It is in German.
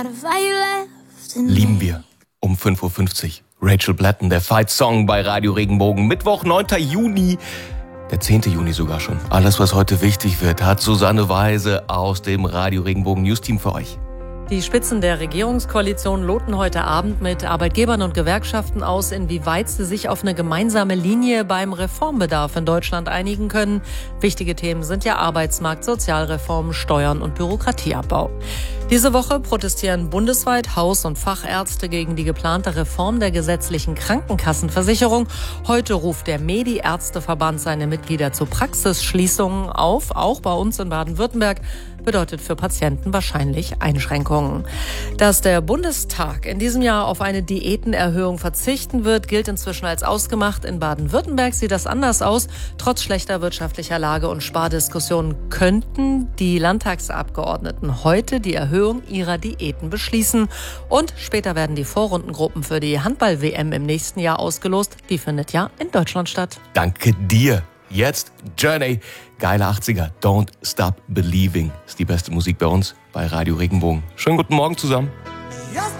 Lieben wir um 5.50 Uhr. Rachel Platten, der Fight-Song bei Radio Regenbogen. Mittwoch, 9. Juni. Der 10. Juni sogar schon. Alles, was heute wichtig wird, hat Susanne Weise aus dem Radio Regenbogen News-Team für euch. Die Spitzen der Regierungskoalition loten heute Abend mit Arbeitgebern und Gewerkschaften aus, inwieweit sie sich auf eine gemeinsame Linie beim Reformbedarf in Deutschland einigen können. Wichtige Themen sind ja Arbeitsmarkt, Sozialreform, Steuern und Bürokratieabbau. Diese Woche protestieren bundesweit Haus- und Fachärzte gegen die geplante Reform der gesetzlichen Krankenkassenversicherung. Heute ruft der Medi-Ärzteverband seine Mitglieder zu Praxisschließungen auf. Auch bei uns in Baden-Württemberg bedeutet für Patienten wahrscheinlich Einschränkungen. Dass der Bundestag in diesem Jahr auf eine Diätenerhöhung verzichten wird, gilt inzwischen als ausgemacht. In Baden-Württemberg sieht das anders aus. Trotz schlechter wirtschaftlicher Lage und Spardiskussionen könnten die Landtagsabgeordneten heute die Erhöhung ihrer Diäten beschließen. Und später werden die Vorrundengruppen für die Handball-WM im nächsten Jahr ausgelost. Die findet ja in Deutschland statt. Danke dir. Jetzt Journey. Geile 80er. Don't Stop Believing. Ist die beste Musik bei uns bei Radio Regenbogen. Schönen guten Morgen zusammen.